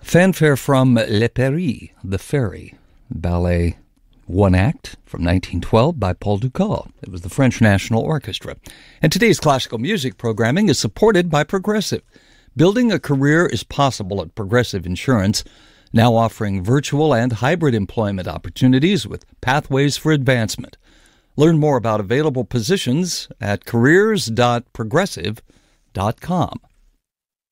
Fanfare from Le Peri, The Ferry, ballet one act from 1912 by Paul Dukas. It was the French National Orchestra. And today's classical music programming is supported by Progressive. Building a career is possible at Progressive Insurance, now offering virtual and hybrid employment opportunities with pathways for advancement. Learn more about available positions at careers.progressive.com.